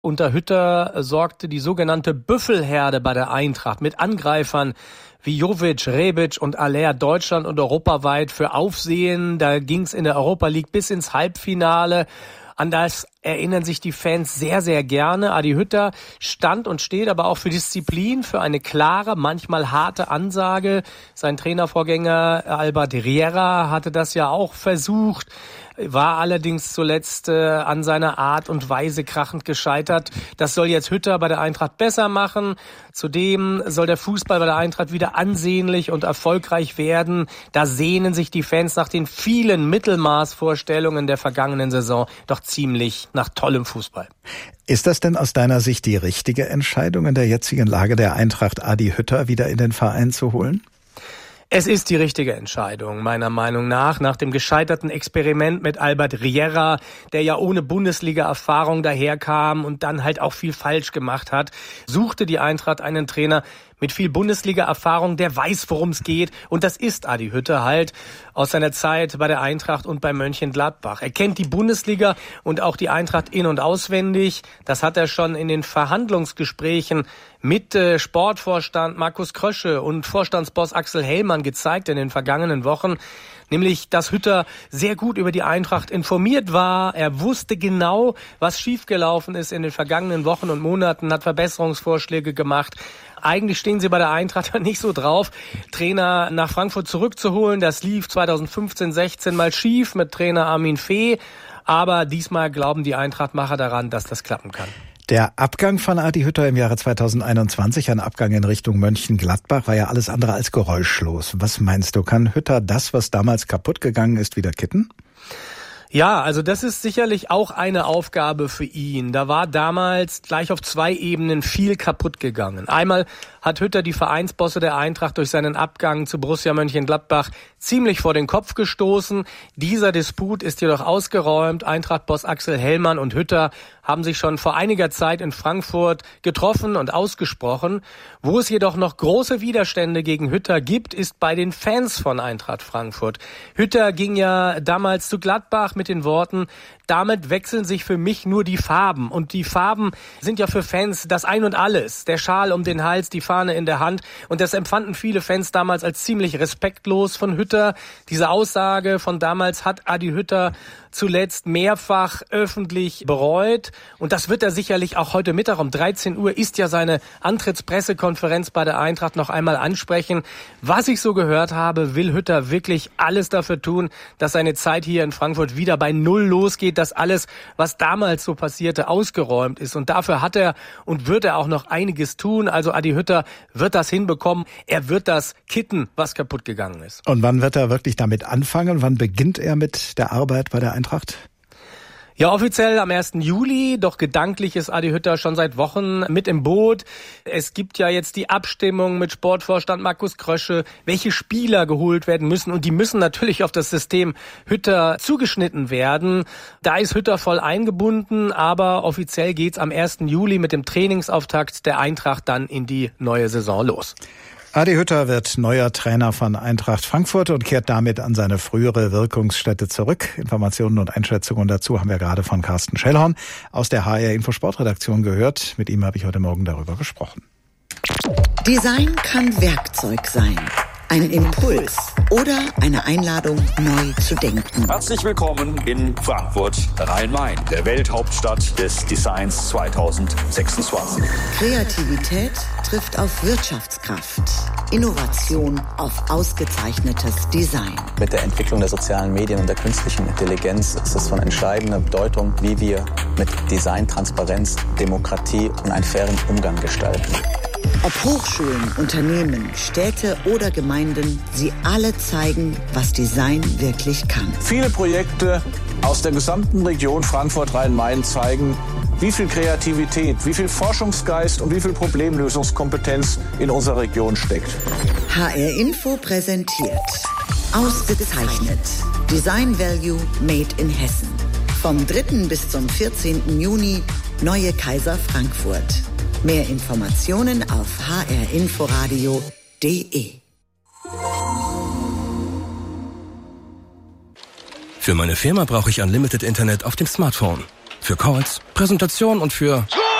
Unter Hütter sorgte die sogenannte Büffelherde bei der Eintracht mit Angreifern wie Jovic, Rebic und Aller Deutschland und europaweit für Aufsehen. Da ging's in der Europa League bis ins Halbfinale. An das erinnern sich die Fans sehr, sehr gerne. Adi Hütter stand und steht aber auch für Disziplin, für eine klare, manchmal harte Ansage. Sein Trainervorgänger Albert Riera hatte das ja auch versucht, war allerdings zuletzt an seiner Art und Weise krachend gescheitert. Das soll jetzt Hütter bei der Eintracht besser machen. Zudem soll der Fußball bei der Eintracht wieder ansehnlich und erfolgreich werden. Da sehnen sich die Fans nach den vielen Mittelmaßvorstellungen der vergangenen Saison doch ziemlich nach tollem Fußball. Ist das denn aus deiner Sicht die richtige Entscheidung in der jetzigen Lage der Eintracht, Adi Hütter wieder in den Verein zu holen? Es ist die richtige Entscheidung, meiner Meinung nach dem gescheiterten Experiment mit Albert Riera, der ja ohne Bundesliga-Erfahrung daherkam und dann halt auch viel falsch gemacht hat, suchte die Eintracht einen Trainer mit viel Bundesliga-Erfahrung, der weiß, worum es geht. Und das ist Adi Hütter halt aus seiner Zeit bei der Eintracht und bei Mönchengladbach. Er kennt die Bundesliga und auch die Eintracht in- und auswendig. Das hat er schon in den Verhandlungsgesprächen mit Sportvorstand Markus Krösche und Vorstandsboss Axel Hellmann gezeigt in den vergangenen Wochen. Nämlich, dass Hütter sehr gut über die Eintracht informiert war. Er wusste genau, was schiefgelaufen ist in den vergangenen Wochen und Monaten, hat Verbesserungsvorschläge gemacht. Eigentlich stehen sie bei der Eintracht nicht so drauf, Trainer nach Frankfurt zurückzuholen. Das lief 2015-16 mal schief mit Trainer Armin Fee. Aber diesmal glauben die Eintrachtmacher daran, dass das klappen kann. Der Abgang von Adi Hütter im Jahre 2021, ein Abgang in Richtung Mönchengladbach, war ja alles andere als geräuschlos. Was meinst du, kann Hütter das, was damals kaputt gegangen ist, wieder kitten? Ja, also das ist sicherlich auch eine Aufgabe für ihn. Da war damals gleich auf 2 Ebenen viel kaputt gegangen. Einmal hat Hütter die Vereinsbosse der Eintracht durch seinen Abgang zu Borussia Mönchengladbach ziemlich vor den Kopf gestoßen. Dieser Disput ist jedoch ausgeräumt. Eintracht-Boss Axel Hellmann und Hütter haben sich schon vor einiger Zeit in Frankfurt getroffen und ausgesprochen. Wo es jedoch noch große Widerstände gegen Hütter gibt, ist bei den Fans von Eintracht Frankfurt. Hütter ging ja damals zu Gladbach mit den Worten: Damit wechseln sich für mich nur die Farben. Und die Farben sind ja für Fans das Ein und Alles. Der Schal um den Hals, die Fahne in der Hand. Und das empfanden viele Fans damals als ziemlich respektlos von Hütter. Diese Aussage von damals hat Adi Hütter zuletzt mehrfach öffentlich bereut. Und das wird er sicherlich auch heute Mittag um 13 Uhr ist ja seine Antrittspressekonferenz bei der Eintracht noch einmal ansprechen. Was ich so gehört habe, will Hütter wirklich alles dafür tun, dass seine Zeit hier in Frankfurt wieder bei Null losgeht, dass alles, was damals so passierte, ausgeräumt ist. Und dafür hat er und wird er auch noch einiges tun. Also Adi Hütter wird das hinbekommen. Er wird das kitten, was kaputt gegangen ist. Und wann wird er wirklich damit anfangen? Wann beginnt er mit der Arbeit bei der Eintracht? Ja, offiziell am 1. Juli, doch gedanklich ist Adi Hütter schon seit Wochen mit im Boot. Es gibt ja jetzt die Abstimmung mit Sportvorstand Markus Krösche, welche Spieler geholt werden müssen. Und die müssen natürlich auf das System Hütter zugeschnitten werden. Da ist Hütter voll eingebunden, aber offiziell geht's am 1. Juli mit dem Trainingsauftakt der Eintracht dann in die neue Saison los. Adi Hütter wird neuer Trainer von Eintracht Frankfurt und kehrt damit an seine frühere Wirkungsstätte zurück. Informationen und Einschätzungen dazu haben wir gerade von Carsten Schellhorn aus der HR Info Sportredaktion gehört. Mit ihm habe ich heute Morgen darüber gesprochen. Design kann Werkzeug sein. Ein Impuls oder eine Einladung, neu zu denken. Herzlich willkommen in Frankfurt, Rhein-Main, der Welthauptstadt des Designs 2026. Kreativität trifft auf Wirtschaftskraft, Innovation auf ausgezeichnetes Design. Mit der Entwicklung der sozialen Medien und der künstlichen Intelligenz ist es von entscheidender Bedeutung, wie wir mit Design, Transparenz, Demokratie und einen fairen Umgang gestalten. Ob Hochschulen, Unternehmen, Städte oder Gemeinden, sie alle zeigen, was Design wirklich kann. Viele Projekte aus der gesamten Region Frankfurt-Rhein-Main zeigen, wie viel Kreativität, wie viel Forschungsgeist und wie viel Problemlösungskompetenz in unserer Region steckt. HR Info präsentiert Ausgezeichnet. Design Value Made in Hessen. Vom 3. bis zum 14. Juni Neue Kaiser Frankfurt. Mehr Informationen auf hrinforadio.de. Für meine Firma brauche ich Unlimited Internet auf dem Smartphone. Für Calls, Präsentation und für